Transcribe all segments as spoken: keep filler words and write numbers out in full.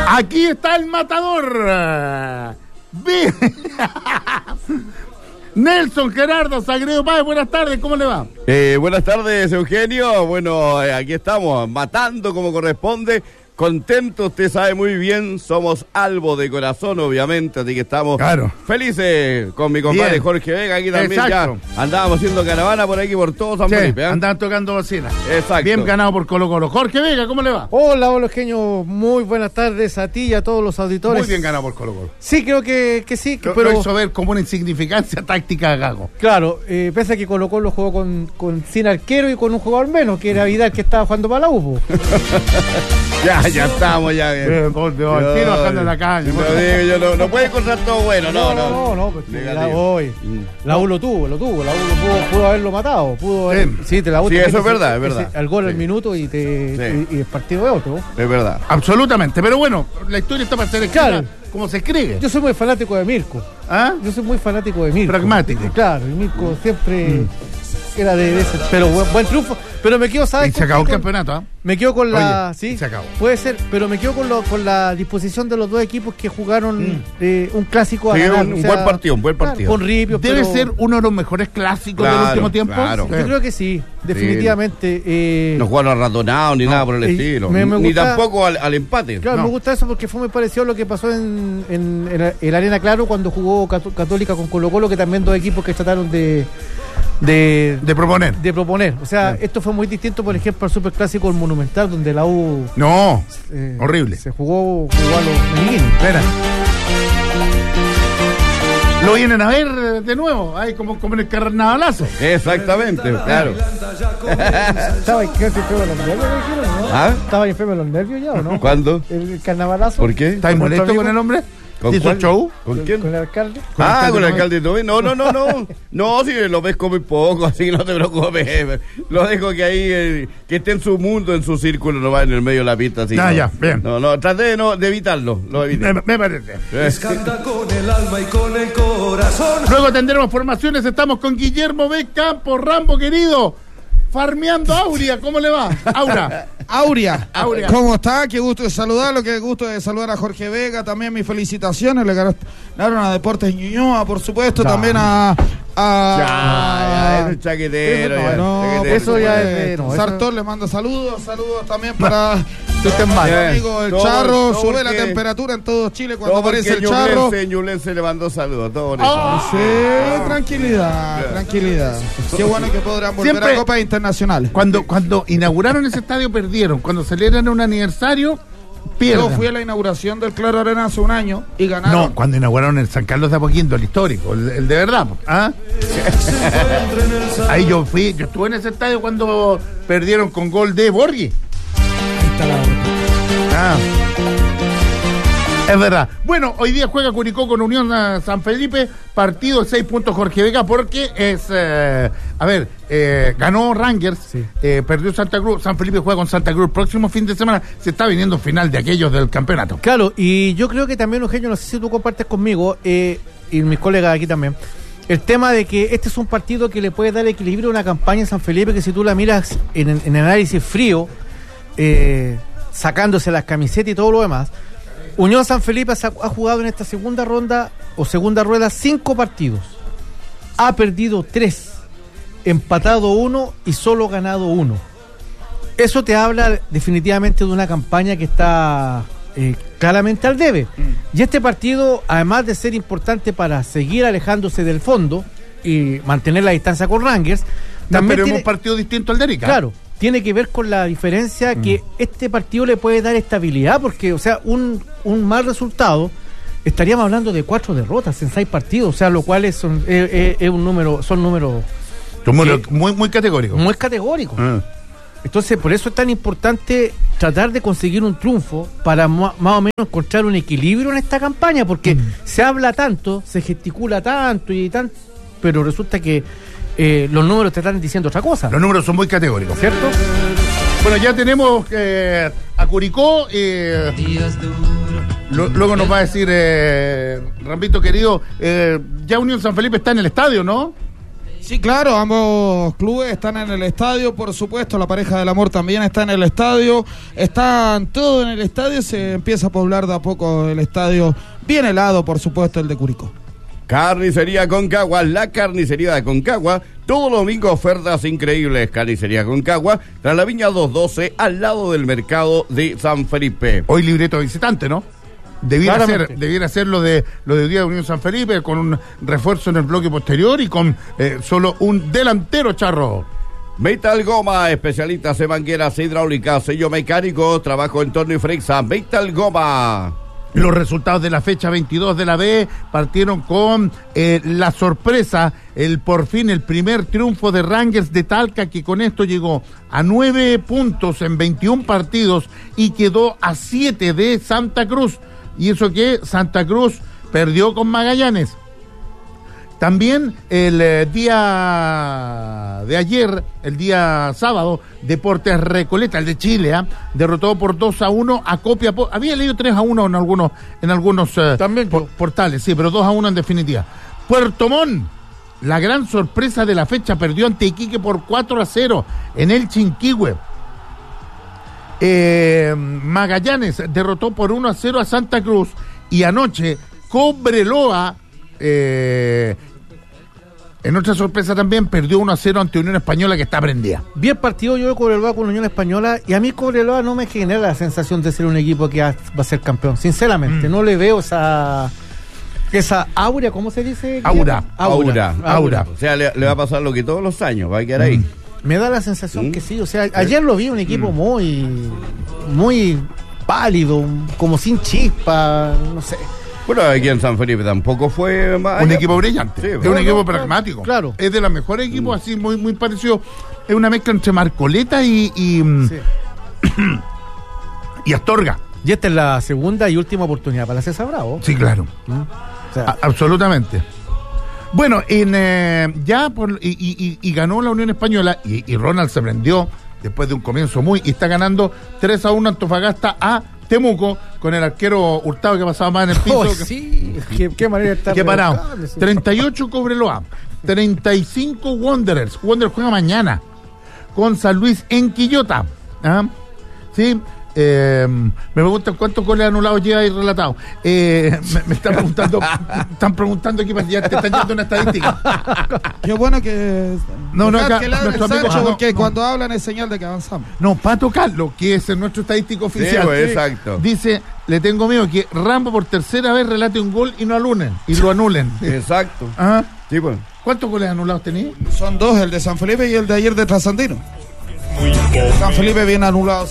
Aquí está el matador. Nelson Gerardo Sagredo Páez, buenas tardes, ¿cómo le va? Eh, buenas tardes, Eugenio. Bueno, eh, aquí estamos, matando como corresponde. Contento, usted sabe muy bien, somos albo de corazón, obviamente, así que estamos claro. felices con mi compadre Bien. Jorge Vega, aquí también. Exacto. Ya andábamos haciendo caravana por aquí, por todo San sí, Felipe. ¿eh? Andaban tocando bocina. Exacto. Bien ganado por Colo Colo. Jorge Vega, ¿cómo le va? Hola, hola, Eugenio, muy buenas tardes a ti y a todos los auditores. Muy bien ganado por Colo Colo. Sí, creo que, que sí. Que, lo, pero lo hizo ver como una insignificancia táctica de Gago. Claro, eh, pese a que Colo Colo jugó con, con sin arquero y con un jugador menos, que era Vidal, que estaba jugando para la U. Ya, ya estamos, ya. Eh, por Dios, el tiro bajando en la calle. No, digo, yo no, no puede encontrar todo bueno, no, no. No, no, no, pues la, hoy, la U lo tuvo, lo tuvo, la U lo pudo, pudo haberlo matado, pudo haber, sí, sí, te la U sí, te eso es verdad, ese, es verdad. Ese, al gol sí. al minuto y te sí. y, y el partido de otro. Es verdad. Absolutamente, pero bueno, la historia está para ser escrita claro. como se escribe. Yo soy muy fanático de Mirko. ¿Ah? Yo soy muy fanático de Mirko. Pragmático. Claro, y Mirko mm. siempre mm. era de, de ese, pero buen, buen triunfo. Pero me quedo, ¿sabes? Y se acabó el campeonato, ¿eh? Me quedo con la... Oye, sí, se acabó. Puede ser, pero me quedo con, lo, con la disposición de los dos equipos que jugaron mm. eh, un clásico a sí, ganar. un, o un sea, buen partido, un buen partido. Con ripios, Debe pero... ser uno de los mejores clásicos claro, del último tiempo. Claro. Yo creo que sí, definitivamente. Sí. Eh, no jugaron ratonados ni no, nada por el eh, estilo. Me, me ni gusta, tampoco al, al empate. Claro, no. me gusta eso porque fue muy parecido a lo que pasó en, en, en el Arena Claro cuando jugó Católica con Colo Colo, que también dos equipos que trataron de... De, de proponer. De proponer. O sea, sí. esto fue muy distinto, por ejemplo, al Superclásico del Monumental, donde la U... No, eh, horrible. Se jugó, jugó a los mexicanos. Espera. Lo vienen a ver de nuevo, ahí como, como en el carnavalazo. Exactamente, claro. ¿Estaba enfermo de los nervios, ¿no? ¿Ah? ¿Estaba enfermo de los nervios ya o no? ¿Cuándo? El carnavalazo. ¿Por qué? ¿Estás molesto con el hombre? ¿Con ¿Hizo show? ¿Con quién? ¿Con el alcalde? ¿Con ah, con el alcalde Tomé. No, no, no, no. No, si lo pesco muy poco, así que no te preocupes. Lo dejo que ahí, eh, que esté en su mundo, en su círculo, no va en el medio de la pista. Así, ah, no, ya, bien. No, no, traté de, no, de evitarlo. Lo evité. Me, me parece. Es canta con el alma y con el corazón. Luego tendremos formaciones. Estamos con Guillermo B. Campos, Rambo, querido. Farmeando Aurea, ¿cómo le va? Aura. Aurea. Aurea. ¿Cómo está? Qué gusto de saludarlo, qué gusto de saludar a Jorge Vega, también mis felicitaciones, le ganaron a Deportes Ñuñoa, por supuesto, ya. también a... a ya, ya, es un chaquetero. Eso, ya, no, chaquetero. eso ya es de... No, Sartor le manda saludos, saludos también para... Tú te mi amigo el todo, Charro, todo sube porque, la temperatura en todo Chile cuando todo aparece el Charro. Ñublense le mandó saludos, todo eso. Oh, sí, ah, tranquilidad, yeah. tranquilidad. Qué bueno que podrán volver Siempre, a Copas Internacionales. Cuando, cuando inauguraron ese estadio perdieron, cuando salieron a un aniversario pierden. Yo fui a la inauguración del Claro Arena hace un año y ganaron. No, cuando inauguraron el San Carlos de Apoquindo, el histórico, el, el de verdad. ¿Ah? Ahí yo fui, yo estuve en ese estadio cuando perdieron con gol de Borghi. Ahí está la Ah. Es verdad. Bueno, hoy día juega Curicó con Unión San Felipe, partido de seis puntos Jorge Vega, porque es, eh, a ver, eh, ganó Rangers, sí. eh, perdió Santa Cruz, San Felipe juega con Santa Cruz, próximo fin de semana se está viniendo final de aquellos del campeonato. Claro, y yo creo que también, Eugenio, no sé si tú compartes conmigo, eh, y mis colegas aquí también, el tema de que este es un partido que le puede dar equilibrio a una campaña en San Felipe, que si tú la miras en, en análisis frío, eh, sacándose las camisetas y todo lo demás, Unión San Felipe ha jugado en esta segunda ronda o segunda rueda cinco partidos, ha perdido tres, empatado uno y solo ganado uno. Eso te habla definitivamente de una campaña que está eh, claramente al debe. Mm. Y este partido, además de ser importante para seguir alejándose del fondo y mantener la distancia con Rangers, no, también pero tiene, es un partido distinto al de Erika. Claro. Tiene que ver con la diferencia mm. que este partido le puede dar estabilidad, porque, o sea, un, un mal resultado, estaríamos hablando de cuatro derrotas en seis partidos, o sea, lo cual es, un, es, es, es un número, son números número muy, muy categóricos. Muy categóricos. Mm. Entonces, por eso es tan importante tratar de conseguir un triunfo para ma, más o menos encontrar un equilibrio en esta campaña, porque mm. se habla tanto, se gesticula tanto y tanto, pero resulta que Eh, los números te están diciendo otra cosa. Los números son muy categóricos, ¿cierto? Bueno, ya tenemos eh, a Curicó. Eh, lo, luego nos va a decir, eh, Rambito querido, eh, ya Unión San Felipe está en el estadio, ¿no? Sí, claro, ambos clubes están en el estadio, por supuesto, la pareja del amor también está en el estadio, están todos en el estadio, se empieza a poblar de a poco el estadio, bien helado, por supuesto, el de Curicó. Carnicería Concagua, la carnicería de Concagua, todo domingo ofertas increíbles. Carnicería Concagua, tras la Viña doscientos doce, al lado del mercado de San Felipe. Hoy libreto visitante, ¿no? Debiera Claramente. ser, debiera ser lo de lo de Día de Unión San Felipe, con un refuerzo en el bloque posterior y con eh, solo un delantero, Charro. Metal Goma, especialistas en mangueras hidráulicas, sello mecánico, trabajo en torno y frexa. Metal Goma. Los resultados de la fecha veintidós de la B partieron con eh, la sorpresa, el por fin el primer triunfo de Rangers de Talca, que con esto llegó a nueve puntos en veintiún partidos y quedó a siete de Santa Cruz. Y eso que Santa Cruz perdió con Magallanes. También el eh, día de ayer, el día sábado, Deportes Recoleta, el de Chile, ¿eh? derrotó por dos a uno a Copiapó. Había leído tres a uno en algunos, en algunos eh, También por- portales, sí, pero dos a uno en definitiva. Puerto Montt, la gran sorpresa de la fecha, perdió ante Iquique por cuatro a cero en el Chinquihue. Eh, Magallanes derrotó por uno a cero a Santa Cruz, y anoche Cobreloa, eh, en otra sorpresa también, perdió uno a cero ante Unión Española, que está prendida. Bien partido yo de Cobreloa con la Unión Española, y a mí Cobreloa no me genera la sensación de ser un equipo que va a ser campeón. Sinceramente, mm. no le veo esa esa aura, ¿cómo se dice? Aura. Aura. Aura. Aura. O sea, le, le va a pasar lo que todos los años, va a quedar ahí. Mm. Me da la sensación ¿Mm? que sí, o sea, ayer lo vi un equipo mm. muy, muy pálido, como sin chispa, no sé. Bueno, aquí en San Felipe tampoco fue más Un allá. equipo brillante, Sí, es bueno, un equipo claro, pragmático. claro. Es de los mejores equipos, así muy muy parecido. Es una mezcla entre Marcoleta y y, Sí. y Astorga. Y esta es la segunda y última oportunidad para la César Bravo. Sí, claro. ¿Mm? O sea, A- absolutamente. Bueno, en, eh, ya por, y, y- y- y ganó la Unión Española, y, y Ronald se prendió después de un comienzo muy, y está ganando tres a uno Antofagasta a Temuco, con el arquero Hurtado, que pasaba más en el piso. oh, que, sí, qué, qué manera de estar que parado. rebuscable, sí. treinta y ocho Cobreloa, treinta y cinco Wanderers. Wanderers juega mañana con San Luis en Quillota. ¿Ah? Sí. Eh, me preguntan cuántos goles anulados lleva ahí relatado. Eh, me, me están preguntando, están preguntando aquí, ya te están dando una estadística. Qué bueno que... No, no, Dejad acá, que ladre nuestro el amigo- Sancho, ah, no, porque no. cuando hablan es señal de que avanzamos. No, Pato Carlos, que es nuestro estadístico oficial. pues, exacto. Dice, le tengo miedo que Rambo por tercera vez relate un gol y no anulen, y lo anulen. Exacto. Ajá. Sí, pues. ¿Cuántos goles anulados tenía? Son dos, el de San Felipe y el de ayer de Trasandino. San Felipe bien anulado.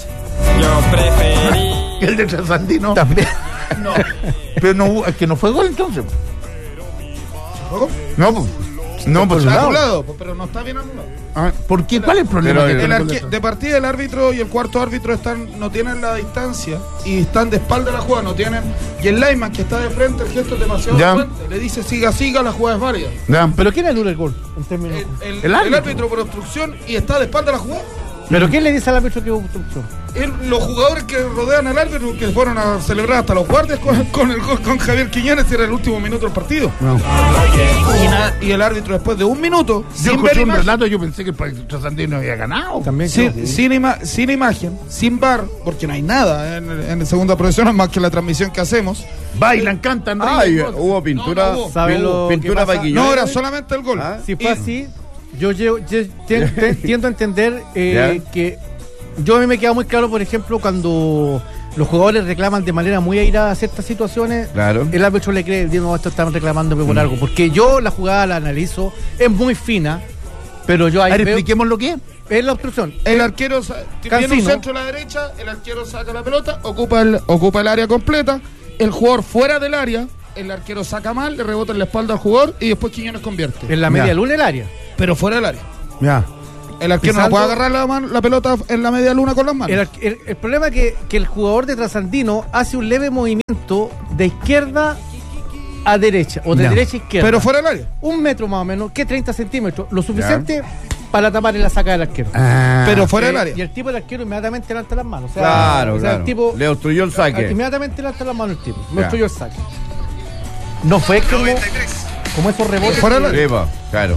El de Trasandino. También. No. Pero no hubo- es que no fue gol entonces. ¿Juego? No, pues. No, por su Está lado. anulado, pues, pero no está bien anulado. Ah, ¿por qué? ¿Cuál es el problema? Pero que el tiene El con arque- eso? de partida el árbitro y el cuarto árbitro están no tienen la distancia y están de espalda a la jugada, no tienen. Y el lineman que está de frente, el gesto es demasiado Ya. fuerte. Le dice siga, siga, la jugada es válida. Ya. ¿Pero quién anula el gol? En términos... El, el- El el árbitro. árbitro. por obstrucción y está de espalda a la jugada. ¿Pero quién le dice al árbitro que hubo obstrucción? El- los jugadores que rodean al árbitro, que fueron a celebrar hasta los guardias con, con el gol con Javier Quiñones, era el último minuto del partido. Y, na- y el árbitro después de un minuto, Yo sin ver escuché un imagen, relato, yo pensé que el Trasandino había ganado. También sin, creo. sin, ima- sin imagen, sin bar, porque no hay nada en, en la segunda profesional más que la transmisión que hacemos. Bailan, cantan, Ay, ríen. hubo pintura. No, no hubo. ¿Sabe lo que pintura pasa? para Quiñones. No, era solamente el gol. Ah. Si fue Y- así, yo, llevo- yo tien- te- tiendo a entender eh, Ya. que yo a mí me queda muy claro, por ejemplo, cuando los jugadores reclaman de manera muy airada ciertas situaciones, Claro. el árbitro le cree, digo, esto están reclamando por algo, porque yo la jugada la analizo, es muy fina, pero yo A ahí ver, veo, expliquemos lo que es. es la obstrucción. El arquero sa- tiene un Cancino. centro a la derecha, el arquero saca la pelota, ocupa el, ocupa el área completa, el jugador fuera del área, el arquero saca mal, le rebota en la espalda al jugador y después Quiñones convierte. En la media Ya. luna el área. Pero fuera del área. Ya. El arquero Pisando- no puede agarrar la, mano- la pelota en la media luna con las manos. El, ar- el- el problema es que, que el jugador de Trasandino hace un leve movimiento de izquierda a derecha, o de Ya. derecha a izquierda. Pero fuera del área. Un metro más o menos, que treinta centímetros, lo suficiente para tapar en la saca del arquero. Ah, Pero fuera Eh, del área. Y el tipo del arquero inmediatamente levanta las manos. O sea, Claro, o sea, claro. el tipo Le obstruyó el saque. inmediatamente levanta las manos el tipo. No Ya. estoy yo el saque. No fue como, como esos rebotes. Fuera del que- área. Sí, po, claro.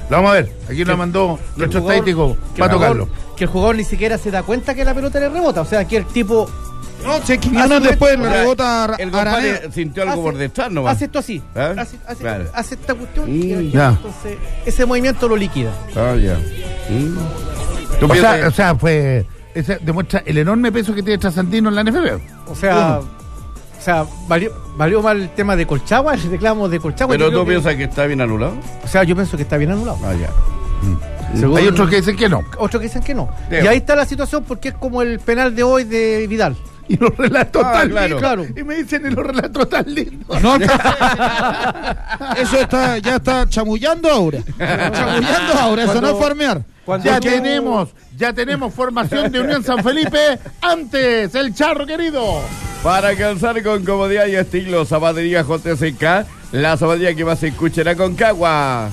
Lo vamos a ver. Aquí lo mandó nuestro jugador- estadístico que para el jugador- tocarlo. Que el jugador ni siquiera se da cuenta que la pelota le rebota. O sea, que el tipo No, che, Quiñones después le O sea, rebota a el Araneda. compadre sintió algo hace- por detrás nomás. hace esto así. ¿Eh? Hace, hace- Claro. hace esta cuestión Mm, y ya. entonces ese movimiento lo liquida. Ah, ya. Mm. ¿Tú O piensas- sea, o sea, fue. Ese demuestra el enorme peso que tiene Trasandino en la N F B. O sea, o sea, valió, valió mal el tema de Colchagua, el reclamo de Colchagua. ¿Pero Yo creo tú que- piensas que está bien anulado? O sea, yo pienso que está bien anulado. Ah, ya. Según- Hay otros que dicen que no. Otros que dicen que no. Debo. Y ahí está la situación porque es como el penal de hoy de Vidal. Y los relatos Ah, tan claro. lindos. Claro. Y me dicen, y los relatos tan lindos. No, eso está, ya está chamullando ahora. Chamullando ahora, eso no es farmear. Cuando Ya tú- tenemos, ya tenemos formación de Unión San Felipe. Antes, el charro querido. Para calzar con comodidad y estilo, Zapatería J C K, la zapatería que más se escucha en Aconcagua.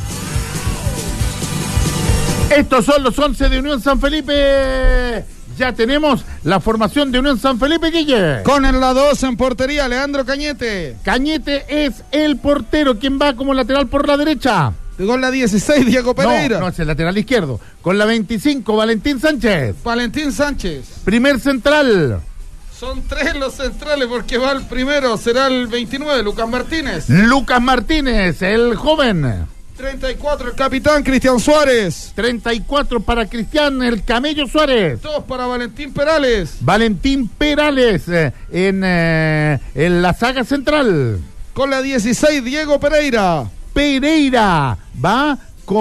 Estos son los once de Unión San Felipe. Ya tenemos la formación de Unión San Felipe, Guille. Con en la dos en portería, Leandro Cañete. Cañete es el portero, quien va como lateral por la derecha. Con la dieciséis, Diego Pereira. No, no es el lateral izquierdo. Con la veinticinco, Valentín Sánchez. Valentín Sánchez. Primer central, Son tres los centrales porque va el primero, será el veintinueve, Lucas Martínez. Lucas Martínez, el joven. treinta y cuatro, el capitán Cristian Suárez. treinta y cuatro para Cristian, el Camello Suárez. Dos para Valentín Perales. Valentín Perales eh, en, eh, en la saga central. Con la dieciséis, Diego Pereira. Pereira va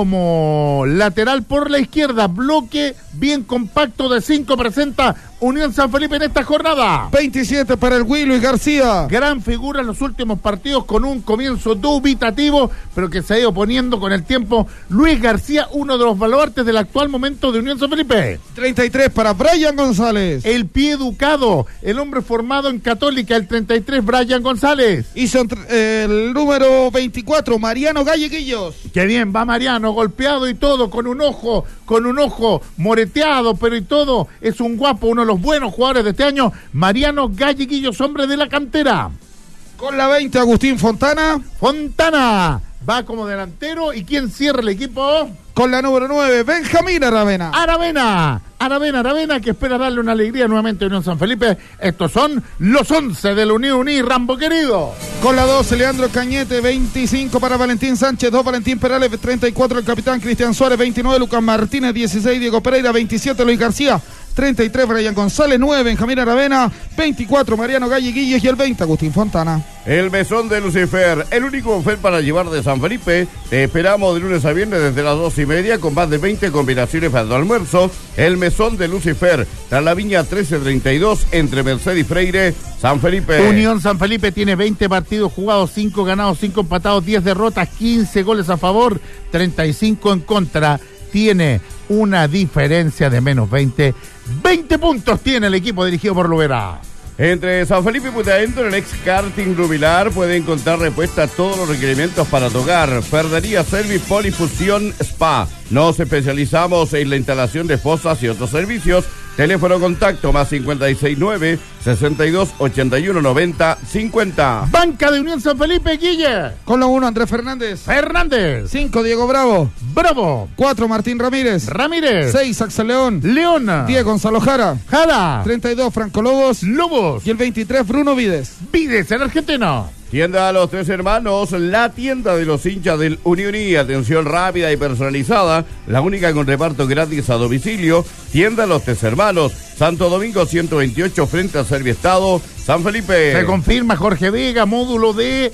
como lateral por la izquierda. Bloque bien compacto de cinco presenta Unión San Felipe en esta jornada. veintisiete para el Willy García. Gran figura en los últimos partidos con un comienzo dubitativo, pero que se ha ido poniendo con el tiempo. Luis García, uno de los baluartes del actual momento de Unión San Felipe. treinta y tres para Brian González. El pie educado, el hombre formado en Católica, el treinta y tres, Brian González. Hizo entre- el número veinticuatro, Mariano Galleguillos. Qué bien va Mariano, golpeado y todo, con un ojo, con un ojo moreteado, pero y todo, es un guapo, uno de los buenos jugadores de este año, Mariano Galleguillos, hombre de la cantera. Con la veinte, Agustín Fontana. Fontana va como delantero, y ¿quién cierra el equipo? Con la número nueve, Benjamín Aravena. Aravena, Aravena, Aravena, que espera darle una alegría nuevamente a Unión San Felipe. Estos son los once de la Unión Uní, Rambo querido. Con la doce, Leandro Cañete. veinticinco para Valentín Sánchez. dos, Valentín Perales. treinta y cuatro, el capitán Cristian Suárez. veintinueve, Lucas Martínez. dieciséis, Diego Pereira. veintisiete, Luis García. treinta y tres, Brian González. nueve, Benjamín Aravena. veinticuatro, Mariano Galleguillos. Y el veinte, Agustín Fontana. El mesón de Lucifer, el único buffet para llevar de San Felipe. Te esperamos de lunes a viernes desde las dos y media con más de veinte combinaciones para el almuerzo. El mesón de Lucifer, tras la Viña trece treinta y dos, entre Mercedes y Freire, San Felipe. Unión San Felipe tiene veinte partidos jugados, cinco ganados, cinco empatados, diez derrotas, quince goles a favor, treinta y cinco en contra. Tiene una diferencia de menos veinte. veinte puntos tiene el equipo dirigido por Lubera. Entre San Felipe y Punta Adentro, en el ex karting Rubilar puede encontrar respuesta a todos los requerimientos para tu hogar. Ferrería Service Polifusión Spa. Nos especializamos en la instalación de fosas y otros servicios. Teléfono contacto más cincuenta y seis nueve, sesenta y dos, ochenta y uno, noventa, cincuenta. Banca de Unión San Felipe, Guille. Con la uno, Andrés Fernández. Fernández. cinco, Diego Bravo. Bravo. cuatro, Martín Ramírez. Ramírez. seis, Axel León. Leona. diez, Gonzalo Jara. Jara. treinta y dos, Franco Lobos. Lobos. Y el veintitrés, Bruno Vides. Vides, el argentino. Tienda a los Tres Hermanos, la tienda de los hinchas del Unión. Atención rápida y personalizada, la única con reparto gratis a domicilio. Tienda a los Tres Hermanos, Santo Domingo ciento veintiocho, frente a Serviestado, San Felipe. Se confirma Jorge Vega, módulo de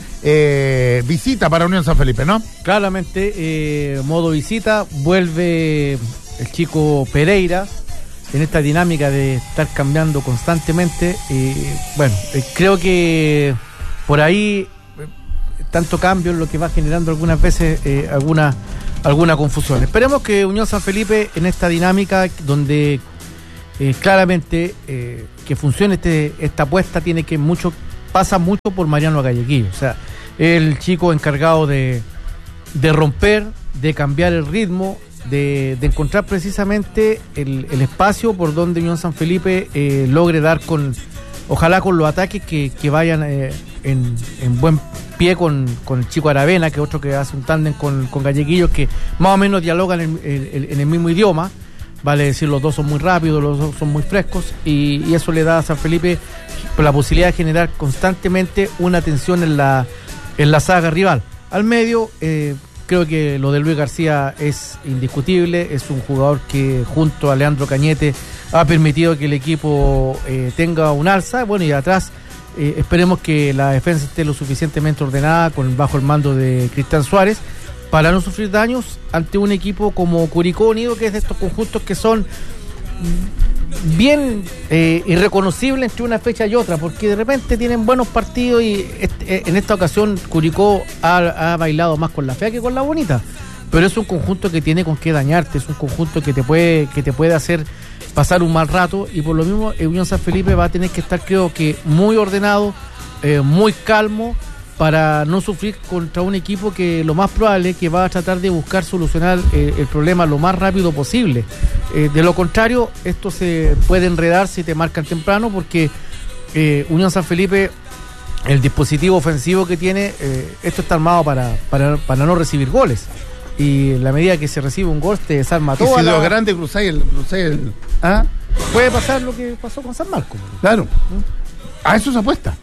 eh, visita para Unión San Felipe, ¿no? Claramente, eh, modo visita, vuelve el chico Pereira en esta dinámica de estar cambiando constantemente. Eh, bueno, eh, creo que por ahí eh, tanto cambio es lo que va generando algunas veces eh, alguna, alguna confusión. Esperemos que Unión San Felipe en esta dinámica donde eh, claramente eh, que funcione este, esta apuesta tiene que mucho pasa mucho por Mariano Galleguillo, o sea, el chico encargado de, de romper, de cambiar el ritmo, de, de encontrar precisamente el, el espacio por donde Unión San Felipe eh, logre dar con, ojalá con los ataques que, que vayan eh, en, en buen pie con, con el chico Aravena, que es otro que hace un tándem con, con Galleguillos, que más o menos dialogan en, en, en el mismo idioma. Vale decir, los dos son muy rápidos, los dos son muy frescos, y, y eso le da a San Felipe la posibilidad de generar constantemente una tensión en la, en la saga rival. Al medio, eh, creo que lo de Luis García es indiscutible, es un jugador que junto a Leandro Cañete ha permitido que el equipo eh, tenga un alza. Bueno, y atrás eh, esperemos que la defensa esté lo suficientemente ordenada con bajo el mando de Cristian Suárez para no sufrir daños ante un equipo como Curicó Unido, que es de estos conjuntos que son bien eh, irreconocibles entre una fecha y otra, porque de repente tienen buenos partidos y este, en esta ocasión Curicó ha, ha bailado más con la fea que con la bonita, pero es un conjunto que tiene con qué dañarte, es un conjunto que te puede, que te puede hacer pasar un mal rato, y por lo mismo Unión San Felipe va a tener que estar, creo que, muy ordenado, eh, muy calmo, para no sufrir contra un equipo que lo más probable es que va a tratar de buscar solucionar eh, el problema lo más rápido posible. Eh, de lo contrario, esto se puede enredar si te marcan temprano, porque eh, Unión San Felipe, el dispositivo ofensivo que tiene, eh, esto está armado para, para, para no recibir goles. Y en la medida que se recibe un gol, te desarma todo. Si lo grande cruzáis el, cruzáis el... ¿Ah? Puede pasar lo que pasó con San Marcos. Claro. A eso se apuesta.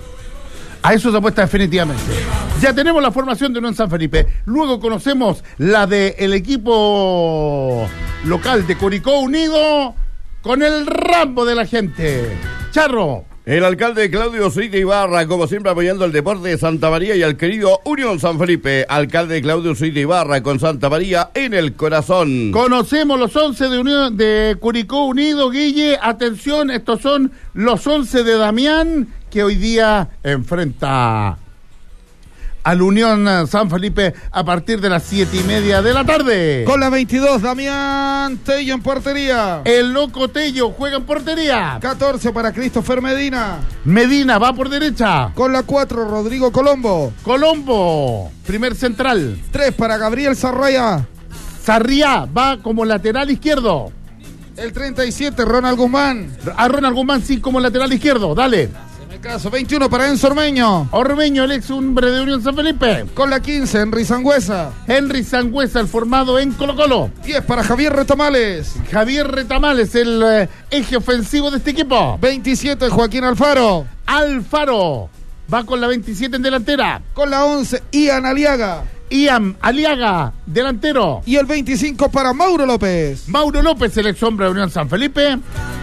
A eso se apuesta definitivamente. Ya tenemos la formación de Unión San Felipe. Luego conocemos la del equipo local de Curicó Unido con el Rambo de la gente. Charro. El alcalde Claudio Zúñiga Ibarra, como siempre, apoyando el deporte de Santa María y al querido Unión San Felipe. Alcalde Claudio Zúñiga Ibarra, con Santa María en el corazón. Conocemos los once de, Unión, de Curicó Unido, Guille. Atención, estos son los once de Damián, que hoy día enfrenta al Unión San Felipe a partir de las siete y media de la tarde. Con la veintidós, Damián Tello en portería. El loco Tello juega en portería. catorce para Christopher Medina. Medina va por derecha. Con la cuatro, Rodrigo Colombo. Colombo, primer central. tres para Gabriel Sarraya. Sarriá va como lateral izquierdo. El treinta y siete, Ronald Guzmán. A Ronald Guzmán sí como lateral izquierdo, dale. Caso veintiuno para Enzo Ormeño. Ormeño, el ex hombre de Unión San Felipe. Con la quince, Henry Sangüesa. Henry Sangüesa, el formado en Colo Colo. diez para Javier Retamales. Javier Retamales, el eh, eje ofensivo de este equipo. veintisiete, Joaquín Alfaro. Alfaro va con la veintisiete en delantera. Con la once, Ian Aliaga. Ian Aliaga, delantero. Y el veinticinco para Mauro López. Mauro López, el ex hombre de Unión San Felipe.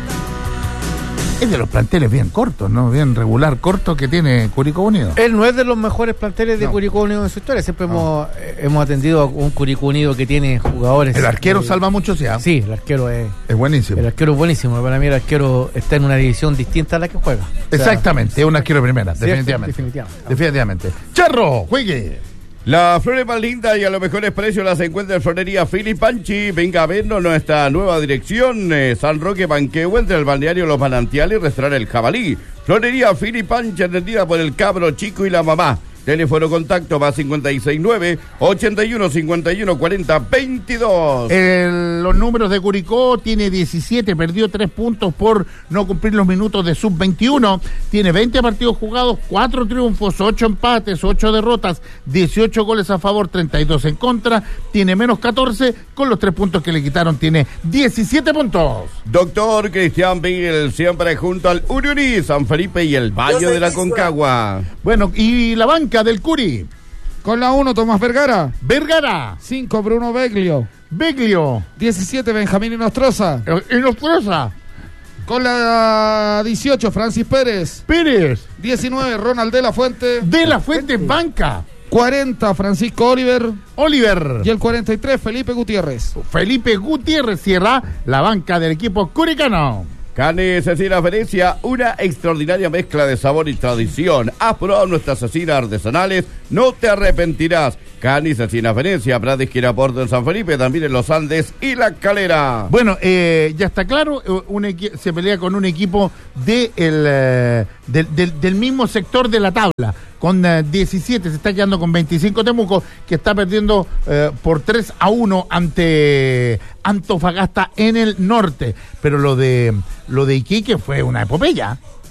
Es de los planteles bien cortos, ¿no? Bien regular, corto que tiene Curicó Unido. Él no es de los mejores planteles de no. Curicó Unido en su historia. Siempre no. hemos, eh, hemos atendido a un Curicó Unido que tiene jugadores. El arquero eh, salva mucho, ¿sí? Sí, el arquero es... Es buenísimo. El arquero es buenísimo. Para mí el arquero está en una división distinta a la que juega. O sea, exactamente, es un arquero de primera, ¿cierto? definitivamente. Definitivamente. Definitivamente. Charro, juegue. Las flores más lindas y a los mejores precios las encuentra en Florería Filipanchi. Venga a vernos nuestra nueva dirección, eh, San Roque Panquehue, entre el balneario Los Manantiales y Restaurante El Jabalí. Florería Filipanchi, atendida por el cabro chico y la mamá. Teléfono contacto más cincuenta y seis nueve, ochenta y uno, cincuenta y uno, cuarenta, veintidós. El, los números de Curicó, tiene diecisiete, perdió tres puntos por no cumplir los minutos de sub veintiuno. Tiene veinte partidos jugados, cuatro triunfos, ocho empates, ocho derrotas, dieciocho goles a favor, treinta y dos en contra. Tiene menos catorce, con los tres puntos que le quitaron tiene diecisiete puntos. Doctor Cristian Vigel, siempre junto al Uriuní, San Felipe y el Valle de la Concagua. Bueno, y la banca del Curi. Con la uno, Tomás Vergara. Vergara. cinco, Bruno Beglio. Beglio. diecisiete, Benjamín Inostroza. Inostroza. Con la dieciocho, Francis Pérez. Pérez. diecinueve, Ronald de la Fuente. De la Fuente, banca. cuarenta, Francisco Oliver. Oliver. Y el cuarenta y tres, Felipe Gutiérrez. Felipe Gutiérrez cierra la banca del equipo curicano. Carne Cecina Venecia, una extraordinaria mezcla de sabor y tradición. Has probado nuestras cecinas artesanales, no te arrepentirás. Carne Cecina Venecia, Prat de Esquina-Porto en San Felipe, también en Los Andes y La Calera. Bueno, eh, ya está claro, un equi- se pelea con un equipo de el, eh, del, del, del mismo sector de la tabla. Con eh, diecisiete, se está quedando con veinticinco Temuco, que está perdiendo eh, por tres a uno ante Antofagasta en el norte. Pero lo de lo de Iquique fue una epopeya.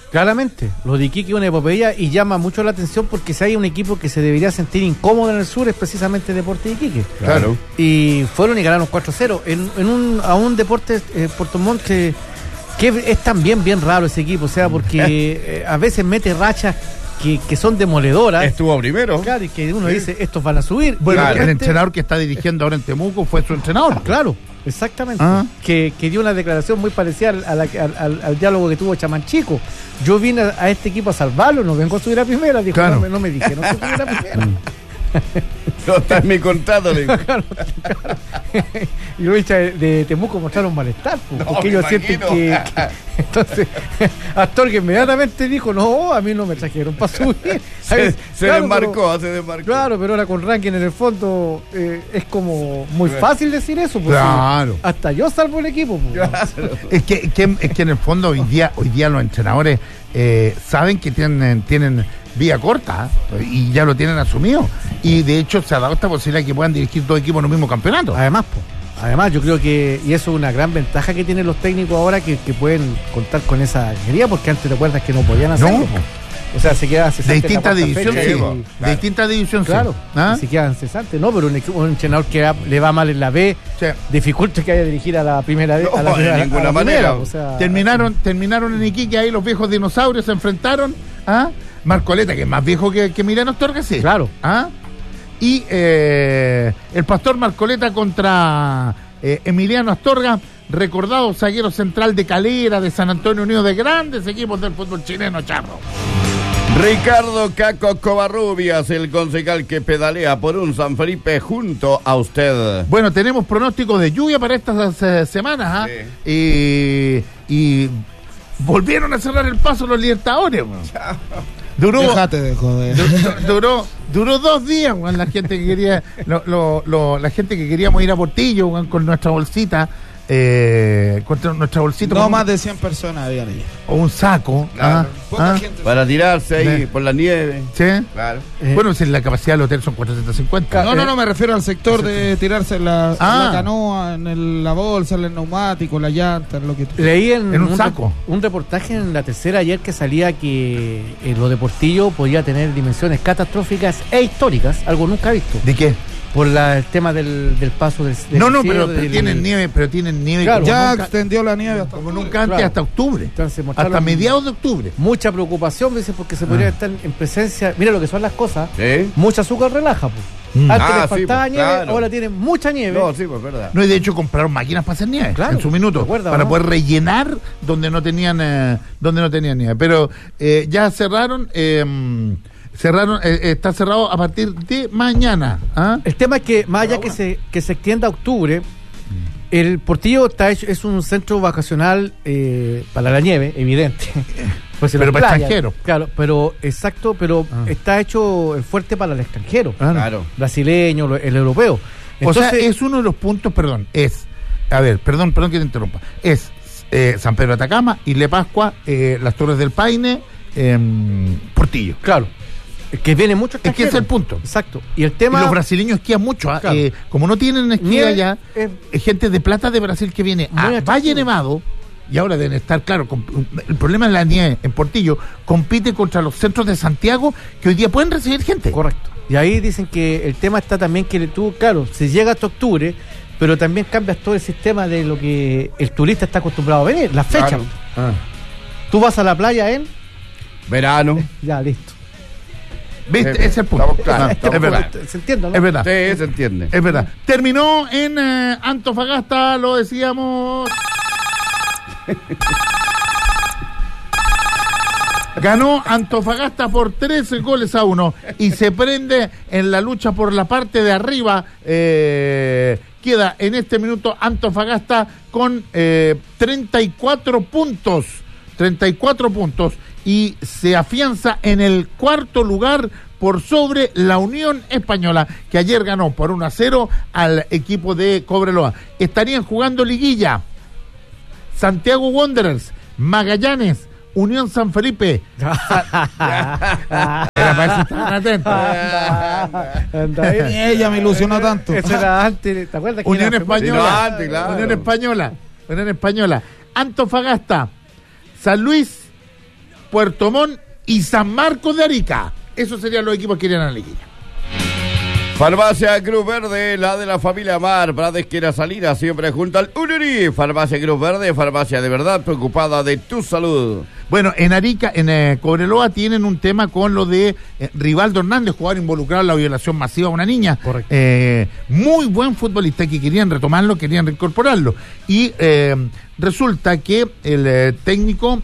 Claramente, lo de Iquique es una epopeya y llama mucho la atención porque si hay un equipo que se debería sentir incómodo en el sur es precisamente Deportes Iquique. Claro. Y fueron y ganaron cuatro cero en, en un, a un Deportes eh, Puerto Montt que, que es también bien raro ese equipo, o sea, porque eh, a veces mete rachas que, que son demoledoras. Estuvo primero. Claro, y que uno sí. dice, estos van a subir. Bueno, Claro. el entrenador que está dirigiendo ahora en Temuco fue su entrenador. Claro, exactamente. Ah. Que, que dio una declaración muy parecida al, a la- al, al- al diálogo que tuvo Chamán Chico. Yo vine a, a este equipo a salvarlo, no vengo a subir a primera. Dijo, Claro. no, me- no me dije, no subir a primera. No está en mi contrato, le digo. Claro, claro. Y los hinchas de, de Temuco mostraron malestar, pues, No, porque me ellos sienten imagino. que, que- entonces Astorga inmediatamente dijo, no, a mí no me trajeron para subir. Se, se Claro, desmarcó, pero- se desmarcó. Claro, pero ahora con ranking en el fondo eh, es como muy fácil decir eso, pues, Claro. sí. Hasta yo salvo el equipo, pues. Es que, es que, es que en el fondo hoy día, hoy día los entrenadores eh, saben que tienen, tienen vía corta ¿eh? y ya lo tienen asumido. Y de hecho se ha dado esta posibilidad de que puedan dirigir dos equipos en un mismo campeonato. Además, po, además yo creo que, y eso es una gran ventaja que tienen los técnicos ahora, que, que pueden contar con esa guerrilla, porque antes te acuerdas que no podían hacerlo. No. po. O sea, se quedaban De cesantes. en la distinta cuarta división, fecha sí. y- po. De Claro. distinta división, sí. Claro, ¿Ah? y se quedan cesantes, no, pero un, equipo- un entrenador que va- le va mal en la B, Sí. dificulta que haya dirigir a la primera D, No, a la, de primera- a la ninguna primera, manera. o sea, Terminaron, terminaron en Iquique, ahí los viejos dinosaurios se enfrentaron a Marcoleta, que es más viejo que, que Emiliano Astorga, sí. Claro. ¿Ah? Y eh, el Pastor Marcoleta contra eh, Emiliano Astorga, recordado zaguero central de Calera, de San Antonio Unido, de grandes equipos del fútbol chileno, Charro. Ricardo Caco Covarrubias, el concejal que pedalea por un San Felipe junto a usted. Bueno, tenemos pronóstico de lluvia para estas eh, semanas, ¿ah? Y, y volvieron a cerrar el paso los Libertadores, weón. Duró, Déjate de joder. du- duró, duró dos días, weón, la gente que quería, lo- lo- lo- la gente que queríamos ir a Portillo, weón, con nuestra bolsita, eh, con nuestra bolsita No con- más de cien personas habían ahí. o un saco, Claro. ¿ah? Poca ¿Ah? gente. Para tirarse ahí Sí. por la nieve. ¿Sí? Claro. eh, Bueno, si la capacidad del hotel son cuatrocientos cincuenta. No, no, no, me refiero al sector de tirarse en la, en Ah. la canoa, en el- la bolsa, en el neumático, en la llanta, en lo que tú... leí en, En un re- saco. un reportaje en la tercera ayer que salía que eh, lo de Portillo podía tener dimensiones catastróficas e históricas, algo nunca visto, ¿De qué? por la, el tema del, del paso del, del No, no, cielo, pero, pero del- tienen nieve, pero tienen nieve Claro. como, Ya nunca, extendió la nieve hasta... como nunca antes, Claro. hasta octubre. Entonces, mostraron Hasta mediados de octubre. mucha preocupación, dice, porque se podría Ah. estar en presencia. Mira lo que son las cosas. ¿Sí? Mucha azúcar relaja, pues. Mm. Antes Ah, les sí, faltaba pues, nieve, claro. ahora tienen mucha nieve. No, sí, pues verdad. No, y de hecho compraron máquinas para hacer nieve Claro, en su minuto, ¿te acuerdas, para no? poder rellenar donde no tenían eh, donde no tenían nieve. Pero eh, ya cerraron, eh, cerraron, eh, está cerrado a partir de mañana. ¿Ah? El tema es que, más allá que se, que se extienda a octubre, el Portillo está hecho, es un centro vacacional eh, para la nieve, evidente. Pues en Pero las para playas, extranjeros. Claro, pero exacto, pero Ah. está hecho fuerte para el extranjero, Ah, no. Claro. brasileño, lo- el europeo. O sea, Entonces, es uno de los puntos, perdón, es, a ver, perdón, perdón que te interrumpa, es eh, San Pedro de Atacama, Isla de Pascua, eh, las Torres del Paine, eh, Portillo. claro, que viene mucho Es que ese es el punto. Exacto. Y el Y tema... los brasileños esquían mucho, ¿ah? Claro. Eh, como no tienen esquí Nieve, allá, eh, es gente de Plata de Brasil que viene Muy a atractivo. Valle Nevado, y ahora deben estar, claro, con- el problema es la nieve en Portillo, compite contra los centros de Santiago que hoy día pueden recibir gente. Correcto. Y ahí dicen que el tema está también que tú, claro, se llega hasta octubre, pero también cambias todo el sistema de lo que el turista está acostumbrado a venir, la fecha. Claro. Ah. Tú vas a la playa en... Verano. Ya, listo. ¿Viste? Eh, Ese es el punto. estamos claros, Ah, estamos es verdad. claros. ¿Se entiende, no? Es verdad. Sí, se entiende. Es verdad. Terminó en eh, Antofagasta, lo decíamos. Ganó Antofagasta por trece goles a uno y se prende en la lucha por la parte de arriba. Eh, queda en este minuto Antofagasta con eh, treinta y cuatro puntos. treinta y cuatro puntos y se afianza en el cuarto lugar por sobre la Unión Española, que ayer ganó por uno a cero al equipo de Cobreloa. Estarían jugando liguilla Santiago Wanderers, Magallanes, Unión San Felipe. Era para eso estaban atentos. Anda ahí. Ni ella me ilusionó tanto. Eso era antes, ¿te acuerdas? que Unión era Española. Sí, no, antes, claro. Unión Española. Unión Española. Antofagasta, San Luis Puerto Montt y San Marcos de Arica. Esos serían los equipos que irían a la liguilla. Farmacia Cruz Verde, la de la familia Mar, Prades quiera salir siempre junto al Unuri. Farmacia Cruz Verde, farmacia de verdad preocupada de tu salud. Bueno, en Arica, en eh, Cobreloa tienen un tema con lo de eh, Rivaldo Hernández, jugador involucrado en la violación masiva a una niña. Correcto. Eh, muy buen futbolista que querían retomarlo, querían reincorporarlo. Y eh, resulta que el eh, técnico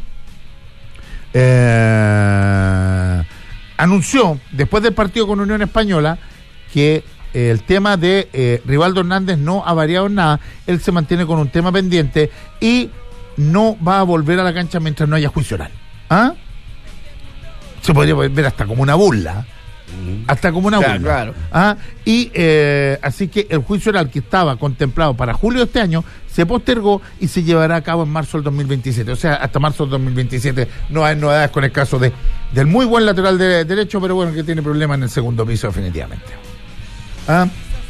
eh, anunció, después del partido con Unión Española, que eh, el tema de eh, Rivaldo Hernández no ha variado en nada. Él se mantiene con un tema pendiente y no va a volver a la cancha mientras no haya juicio oral. ¿Ah? Se podría ver hasta como una burla. Hasta como una burla. Claro, claro. ¿Ah? Y eh, así que el juicio oral que estaba contemplado para julio de este año se postergó y se llevará a cabo en marzo del dos mil veintisiete. O sea, hasta marzo del dos mil veintisiete no hay novedades con el caso de del muy buen lateral de derecho, pero bueno, que tiene problemas en el segundo piso definitivamente. ¿Ah?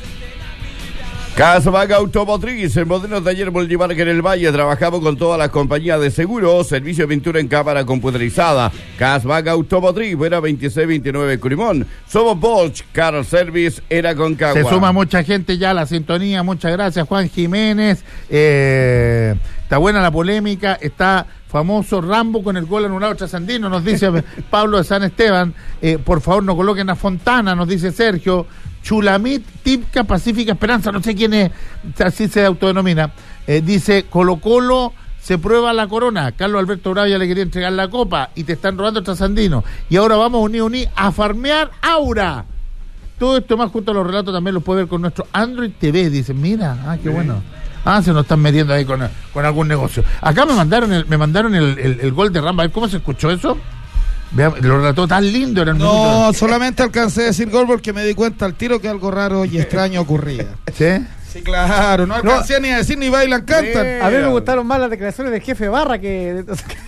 Casvaga Automotriz, el modelo taller Multimarca en el Valle. Trabajamos con todas las compañías de seguros, servicio de pintura en cámara computerizada. Casvaga Automotriz, Vera veintiséis veintinueve Curimón. Somos Bosch, Car Service, era Concagua. Se suma mucha gente ya a la sintonía, muchas gracias Juan Jiménez. Eh, está buena la polémica, está famoso Rambo con el gol anulado trasandino, nos dice Pablo de San Esteban. Eh, por favor no coloquen a Fontana, nos dice Sergio. Chulamit, Tipca, Pacífica Esperanza, no sé quién es, así se autodenomina, eh, dice Colo Colo se prueba la corona, Carlos Alberto Bravo ya le quería entregar la copa y te están robando el trasandino, y ahora vamos uní uní a farmear Aura. Todo esto más junto a los relatos también los puede ver con nuestro Android T V, dice, mira, ah, qué bueno. Ah, se nos están metiendo ahí con, con algún negocio. Acá me mandaron el, me mandaron el, el, el gol de Ramba, a ver cómo se escuchó eso. Vean, lo relató tan lindo en el No, minuto. solamente alcancé a decir gol porque me di cuenta al tiro que algo raro y extraño ocurría. ¿Sí? Sí, claro, no alcancé no. ni a decir ni bailan, cantan. A mí me gustaron más las declaraciones del jefe Barra que...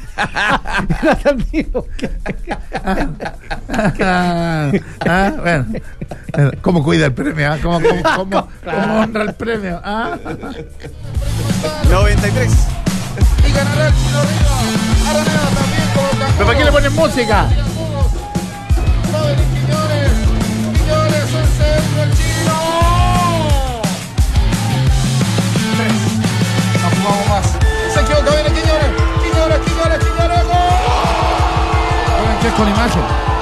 ah, ah, bueno. ¿Cómo cuida el premio? ¿Ah? ¿Cómo, cómo, cómo, cómo honra el premio? ¿Ah? noventa y tres. Y ganará el Chino Río. Araneda también como campeón. ¿Pero para qué le ponen música? Quiñones, Quiñones, el centro, el Chino. Tres. No jugamos más. Se equivoca, viene Quiñones. Quiñones, Quiñones, Quiñones. ¡Gol! Oigan que es con imagen.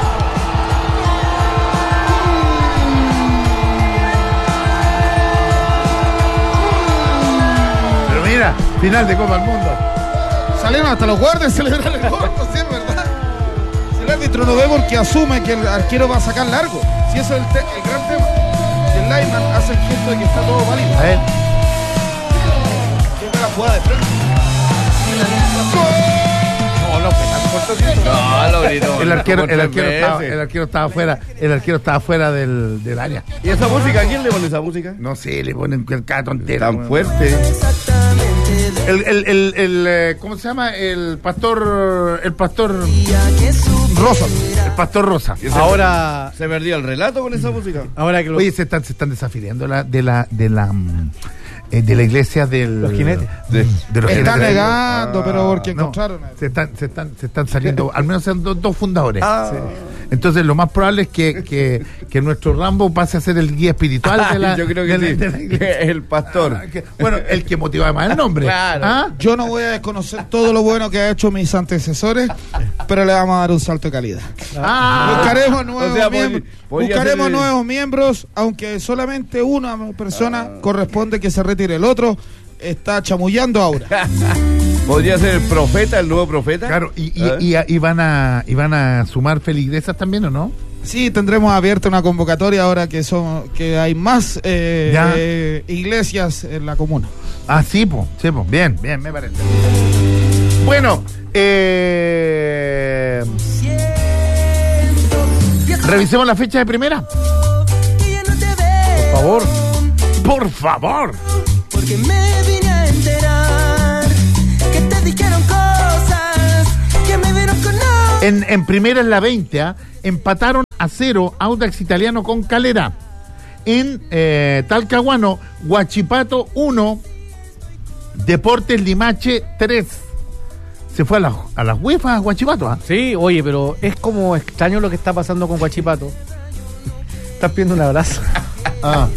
Pero mira, final de Copa del Mundo. Salieron hasta los guardias a celebrar el gol, pues sí, es verdad. Si el árbitro no ve porque asume que el arquero va a sacar largo. Si eso es el, te- el gran tema. Si el lineman hace el gesto de que está todo válido. A ver. ¿Quién ve la jugada de frente? No, no, No, lo gritó. el arquero, el Como arquero tres estaba, veces. el arquero estaba fuera, el arquero estaba fuera del, del área. ¿Y esa música? ¿Quién le pone esa música? No sé, le ponen cada tontera. Tan weón. fuerte. El, el, el, el, eh, ¿cómo se llama? El pastor, el pastor Rosa. el pastor Rosa. Ahora, ¿Se perdió el relato con esa música? ahora que lo... Oye, se están, se están desafiliando la, de la, de la, mm, eh, de la iglesia del. Los jinetes. De, de los Está jinetes. negando, pero porque No, encontraron. a- se están, se están, se están saliendo, al menos sean dos, dos fundadores. Ah. Sí. Entonces lo más probable es que, que, que nuestro Rambo pase a ser el guía espiritual de la, Yo creo que de la- sí. de la iglesia. El pastor. Ah, que- bueno, el que motiva más el nombre. Claro. ¿Ah? Yo no voy a desconocer todo lo bueno que ha hecho mis antecesores, pero le vamos a dar un salto de calidad. Ah. Buscaremos nuevos o sea, podría- miembros, podría buscaremos ser- nuevos miembros, aunque solamente una persona corresponde que se retire. El otro está chamullando ahora. ¿Podría ser el profeta, el nuevo profeta? Claro, y, y, ¿Eh? y, y van a y van a sumar feligresas también, ¿o no? Sí, tendremos abierta una convocatoria ahora que son que hay más eh, Ya. eh, iglesias en la comuna. Ah, sí, pues, sí, po. Bien, bien, me parece. Bueno, eh, revisemos la fecha de primera. Por favor. Por favor. Porque me vine a enterar que te dijeron cosas que me vieron con no. En, en primera en la veinte, ¿ah? Empataron a cero Audax Italiano con Calera. En eh, Talcahuano, Huachipato uno, Deportes Limache tres. se fue a las a las UEFA a Huachipato, ¿ah? Sí, oye, pero es como extraño lo que está pasando con Huachipato. Estás pidiendo un abrazo. Ah.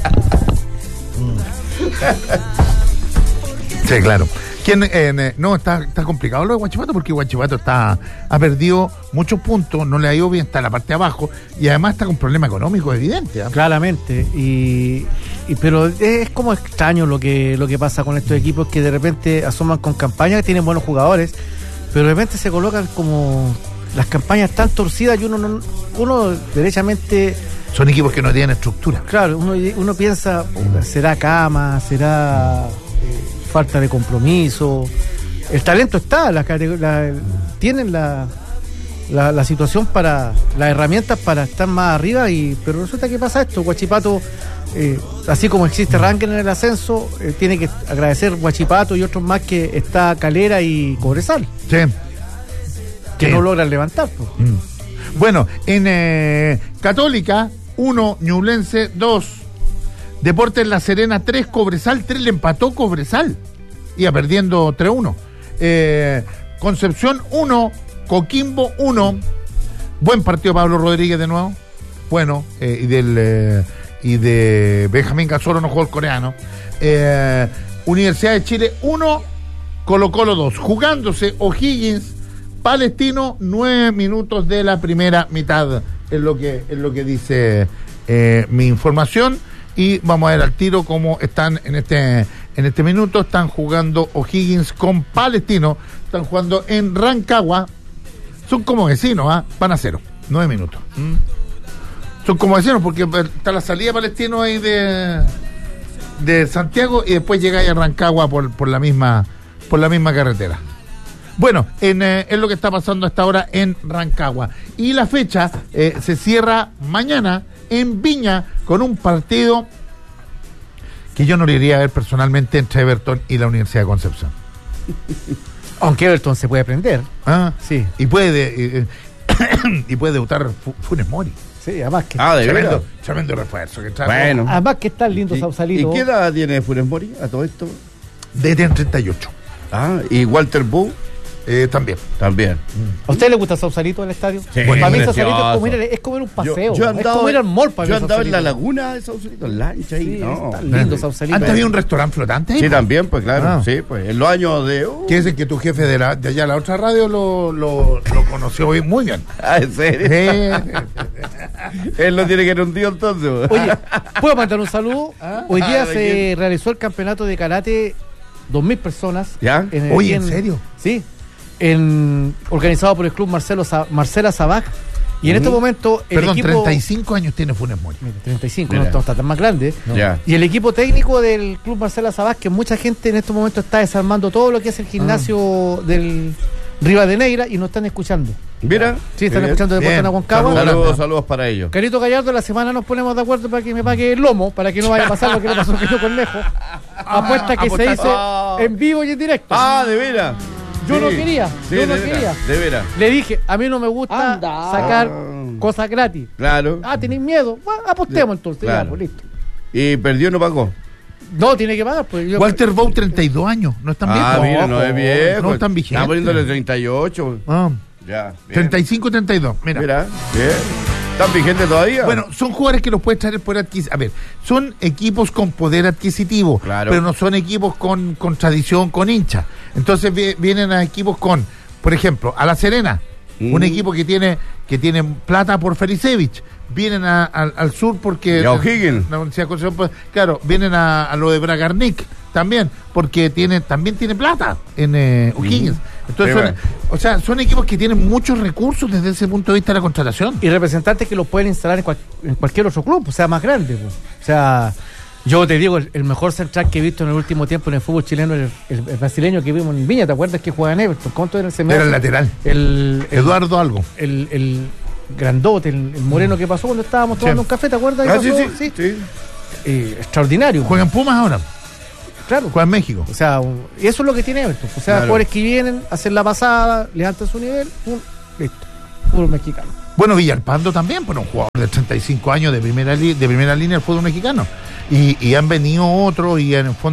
Sí, claro. ¿Quién, eh, no, está, está complicado lo de Huachipato porque Huachipato está, ha perdido muchos puntos, no le ha ido bien, está en la parte de abajo y además está con problemas económicos evidentes. ¿eh? Claramente, y, y pero es como extraño lo que lo que pasa con estos equipos que de repente asoman con campañas que tienen buenos jugadores, pero de repente se colocan como las campañas tan torcidas y uno no, uno derechamente... Son equipos que no tienen estructura. Claro, uno, uno piensa, será cama, será eh, falta de compromiso. El talento está, la, la, tienen la, la, la situación para, las herramientas para estar más arriba, y pero resulta que pasa esto. Huachipato, eh, así como existe ranking en el ascenso, eh, tiene que agradecer Huachipato y otros más que está Calera y Cobresal. Sí. Que sí. no logran levantar. Pues. Mm. Bueno, en eh, Católica, uno, Ñublense, dos. Deportes La Serena, tres, Cobresal, tres, le empató Cobresal. Iba perdiendo tres uno. Eh, Concepción, uno, Coquimbo, uno. Buen partido Pablo Rodríguez de nuevo. Bueno, eh, y del eh, y de Benjamín Cazorro no jugó el coreano. Eh, Universidad de Chile, uno, Colo Colo, dos. Jugándose O'Higgins, Palestino, nueve minutos de la primera mitad. Es lo que, es lo que dice eh, mi información. Y vamos a ver al tiro cómo están en este en este minuto. Están jugando O'Higgins con Palestino. Están jugando en Rancagua. Son como vecinos, ¿ah? ¿eh? Van a cero. Nueve minutos. ¿Mm? Son como vecinos porque está la salida de Palestino ahí de, de Santiago y después llegáis a Rancagua por, por la misma por la misma carretera. Bueno, en, eh, es lo que está pasando hasta ahora en Rancagua. Y la fecha eh, se cierra mañana en Viña con un partido que yo no le iría a ver personalmente entre Everton y la Universidad de Concepción. Aunque Everton se puede prender. ¿Ah? Sí. Y puede, eh, y puede debutar Funes Mori. Sí, además que, Ah, de Tremendo, verdad. tremendo refuerzo. Que trae Bueno. además que está lindo ¿Y, Sausalito. ¿Y qué edad tiene Funes Mori a todo esto? de treinta y ocho. Ah, y Walter Boo Eh, también. también. ¿A usted le gusta Sausalito el estadio? Sí, Para mí precioso. Sausalito es como, ir, es como ir a un paseo. Yo, yo es andaba, como ir al mall para yo ver andaba en la Sausalito. laguna de Sausalito, en lancha ahí. Sí, no. está lindo Sausalito. Antes había un restaurante flotante ahí. Sí, ¿no? también, pues claro. Ah. Sí, pues en los años de. Uh, Que es el que tu jefe de, la, de allá, la otra radio, lo, lo, lo conoció hoy muy bien. Ah, ¿en serio? Sí. Él no tiene que ir un tío entonces. Oye, ¿puedo mandar un saludo? Hoy día Ah, ¿de se quién? realizó el campeonato de karate, dos mil personas. ¿Ya? el- Oye, aquí ¿en serio? Sí, en, organizado por el club Marcelo Sa- Marcela Sabaj. Y en este momento el Perdón, equipo... treinta y cinco años tiene Funes Mori. Mira, treinta y cinco, Mira. no, no está tan más grande. Ya. Y el equipo técnico del club Marcela Sabaj, que mucha gente en este momento está desarmando todo lo que es el gimnasio del Rivadeneira y nos están escuchando. Mira. Sí, están Bien. escuchando Deportes Bien. en Aconcagua. Saludos. Saludos, saludos para ellos. Carito Gallardo, la semana nos ponemos de acuerdo para que me pague el lomo, para que no vaya a pasar lo que le pasó a Quito Cornejo. Apuesta que se apostar- hizo Ah. en vivo y en directo. Ah, de veras. Yo Sí. no quería, Sí, yo no de veras, quería. De veras. Le dije, a mí no me gusta Anda. sacar Ah. cosas gratis. Claro. Ah, ¿tenéis miedo? Bueno, apostemos entonces, Claro. ya, pues listo. Y perdió, no pagó. No, tiene que pagar. Pues yo, Walter Bow, treinta y dos años. No es tan Ah, viejo. mira, no es viejo. No es tan vigente. Está poniéndole treinta y ocho. Ah, Ya. bien. treinta y cinco, treinta y dos. Mira. Mira, bien. ¿Están vigentes todavía? Bueno, son jugadores que los puedes traer por adquisitivo. A ver, son equipos con poder adquisitivo, Claro. pero no son equipos con, con tradición, con hincha. Entonces vi- vienen a equipos con, por ejemplo, a La Serena, Mm. un equipo que tiene que tiene plata por Felicevich. Vienen a- al- al sur porque... Y a O'Higgins. La Universidad de Concepción, pues, claro, vienen a, a lo de Bragarnik también, porque tiene, también tiene plata en eh, O'Higgins. Entonces, Sí, son- bueno. o sea, son equipos que tienen muchos recursos desde ese punto de vista de la contratación. y representantes que los pueden instalar en, cual- en cualquier otro club, o sea, más grande. Pues. O sea, yo te digo, el, el mejor central que he visto en el último tiempo en el fútbol chileno es el, el- el brasileño que vimos en Viña. ¿Te acuerdas que juega en Everton? ¿Cuánto era el semestre? Era el lateral. El, el, Eduardo algo. el, el grandote, el, el moreno que pasó cuando estábamos tomando Sí. un café, ¿te acuerdas? Ah, que sí, pasó? sí, sí. Eh, extraordinario. Juega en Pumas ahora. Claro. Juega en México. O sea, un- y eso es lo que tiene Everton. O sea, Claro. jugadores que vienen, hacen la pasada, levantan su nivel, pum, listo. Puro mexicano. Bueno, Villalpando también, pero un jugador de treinta y cinco años de primera, li- de primera línea del fútbol mexicano. Y, y han venido otros y en el fondo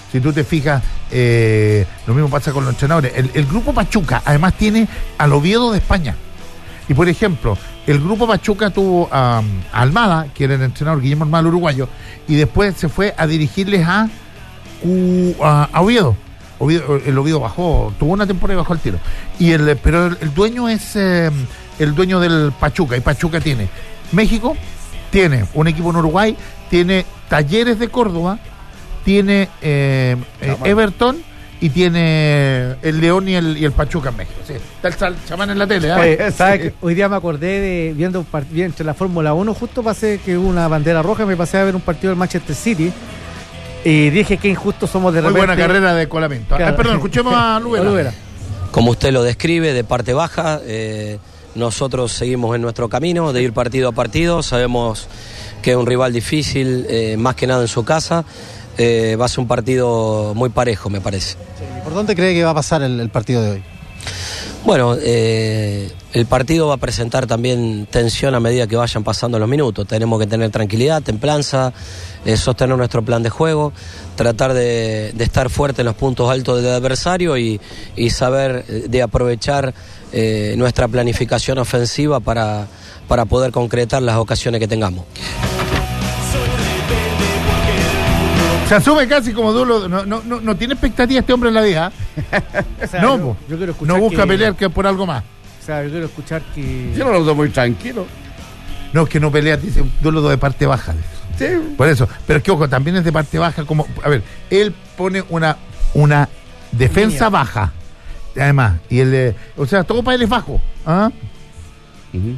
Si tú te fijas, eh, lo mismo pasa con los entrenadores. El, el grupo Pachuca, además, tiene al Oviedo de España. Y, por ejemplo, el grupo Pachuca tuvo a, a Almada, que era el entrenador Guillermo Almada, el uruguayo, y después se fue a dirigirles a, a, a Oviedo. Oviedo. El Oviedo bajó, tuvo una temporada y bajó al tiro. Y el, pero el, el dueño es eh, el dueño del Pachuca, y Pachuca tiene México, tiene un equipo en Uruguay, tiene Talleres de Córdoba, tiene eh, eh, Everton y tiene el León y el, y el Pachuca en México. Sí, está el chamán en la tele. ¿eh? Oye, ¿sabes Sí. que hoy día me acordé de viendo un partido entre la Fórmula uno, justo pasé que hubo una bandera roja, me pasé a ver un partido del Manchester City y dije que injustos somos de Muy repente. buena carrera de colamiento. Claro. Ah, perdón, escuchemos a Lubera. Lubera. Como usted lo describe, de parte baja, eh, nosotros seguimos en nuestro camino de ir partido a partido, sabemos que es un rival difícil, eh, más que nada en su casa, eh, va a ser un partido muy parejo, me parece. ¿Por dónde cree que va a pasar el, el partido de hoy? Bueno, eh, el partido va a presentar también tensión a medida que vayan pasando los minutos. Tenemos que tener tranquilidad, templanza, eh, sostener nuestro plan de juego, tratar de, de estar fuerte en los puntos altos del adversario y, y saber de aprovechar eh, nuestra planificación ofensiva para, para poder concretar las ocasiones que tengamos. Se asume casi como duelo. No, no, no, no tiene expectativa este hombre en la vida. O sea, no, yo, po. yo quiero escuchar No busca que- pelear que por algo más. O sea, yo quiero escuchar que Yo no lo veo muy tranquilo. No, es que no pelea, dice un duelo de parte baja. Sí. Por eso. Pero es que, ojo, también es de parte baja. Como, a ver, él pone una, una defensa Línea. baja. Además, y él, eh, o sea, todo para él es bajo. ¿Ah? Ujú.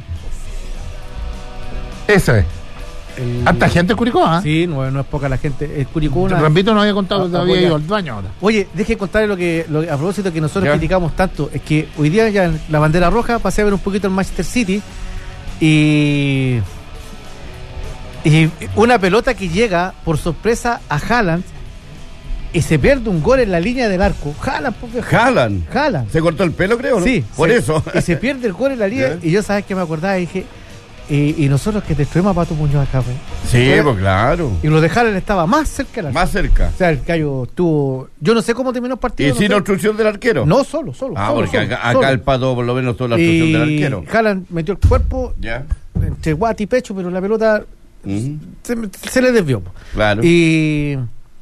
Esa es. el- Harta gente en Curicó, ¿ah? Sí, no, no es poca la gente. El Curicó una- Rambito no había contado, Ah, había apoya. ido al baño ahora. Oye, deje contarle lo que, lo, a propósito que nosotros Ya. criticamos tanto, es que hoy día ya en la bandera roja pasé a ver un poquito el Manchester City y y una pelota que llega por sorpresa a Haaland y se pierde un gol en la línea del arco. Haaland, po, viejo. Haaland. Haaland. ¿Se cortó el pelo, creo, no? Sí, Por se- eso. Y se pierde el gol en la línea Ya. y yo sabes que me acordaba y dije, y, y nosotros que destruimos a Pato Muñoz acá, pues. Sí, pues claro. Y lo de Haaland estaba más cerca del arco. Más cerca. O sea, el Cayo tuvo. Yo no sé cómo terminó el partido. ¿Y no sin sé. obstrucción del arquero? No, solo, solo. Ah, solo, porque solo, acá, solo. acá el Pato por lo menos tuvo la obstrucción del Y arquero. Haaland metió el cuerpo Ya. entre guate y pecho, pero la pelota Ujú. se, se le desvió. po. Claro. Y,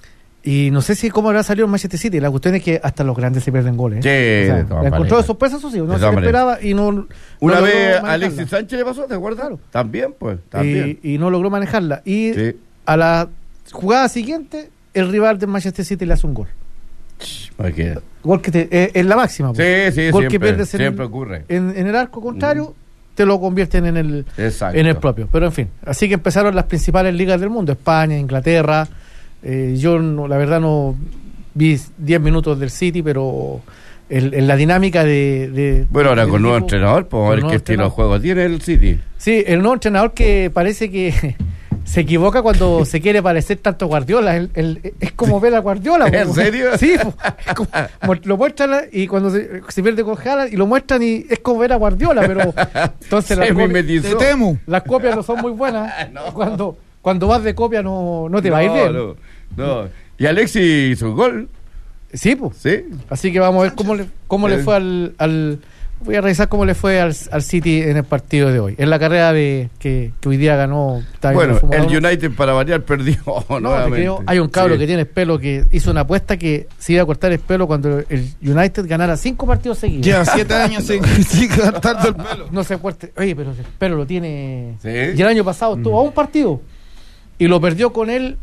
y no sé si cómo habrá salido el Manchester City. La cuestión es que hasta los grandes se pierden goles. Sí, ¿eh? O sea, de todas la encontró maneras. de sorpresa, eso sí. No De se todas le maneras. esperaba y no. Una no logró vez a manejarla. Alexis Sánchez le pasó, ¿te acuerdas? Claro. También, pues. También. Y, y no logró manejarla. Y Sí. a la jugada siguiente, el rival del Manchester City le hace un gol. Porque- Gol que te, eh, es la máxima. po. Sí, sí, Gol que siempre, pierdes en, siempre ocurre. en, en el arco contrario, te lo convierten en el, Exacto. en el propio. Pero en fin, así que empezaron las principales ligas del mundo, España, Inglaterra. Eh, yo no, la verdad no vi diez minutos del City, pero el- en la dinámica de... de- Bueno, ahora del con nuevo equipo- entrenador, pues a con ver nuevo qué estilo de entrenador. juego tiene el City. Sí, el nuevo entrenador que parece que se equivoca cuando se quiere parecer tanto a Guardiola. El- el- es como ver a Guardiola. ¿En po. serio? Sí, po. Es como- mu- lo muestran y cuando se, se pierde con Haaland y lo muestran y es como ver a Guardiola, pero entonces las Se copias, mimetizó. Te temo. las copias no son muy buenas. Cuando cuando vas de copia no, no te va a ir No, bien. No, no. Y Alexis hizo un gol, Sí, pues. ¿sí? Así que vamos a ver cómo le, cómo le Eh. fue al, al... Voy a revisar cómo le fue al, al City en el partido de hoy. En la carrera de que, que hoy día ganó. está bien, Bueno, Fórmula el uno. United para variar perdió No, te nuevamente. creo, hay un cabro Sí. que tiene el pelo que hizo una apuesta que se iba a cortar el pelo cuando el United ganara cinco partidos seguidos. Lleva siete años sin, sin cortarte el pelo. No se corte. Oye, pero el pelo lo tiene. Sí. Y el año pasado estuvo a un partido y lo perdió con él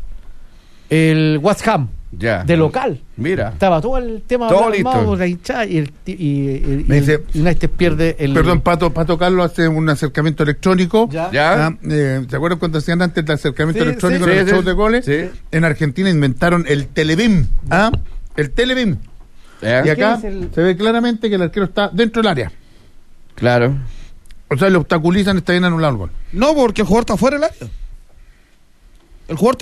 el West Ham Ya. de local. Mira. Estaba todo el tema Todo armado listo. por la hinchada y el, y, y- y Me el dice- United pierde el. Perdón, Pato, Pato Carlos hace un acercamiento electrónico. Ya. Ya. Ah, eh, ¿Se acuerdan cuando hacían antes el acercamiento Sí, electrónico sí. en Sí, los sí. shows de goles? Sí. En Argentina inventaron el Telebim. ¿Ah? El Telebim. ¿Eh? Y acá ¿Qué es el- se ve claramente que el arquero está dentro del área. Claro. O sea, le obstaculizan, está bien anulado el gol. No, porque el jugador está fuera del área. El jugador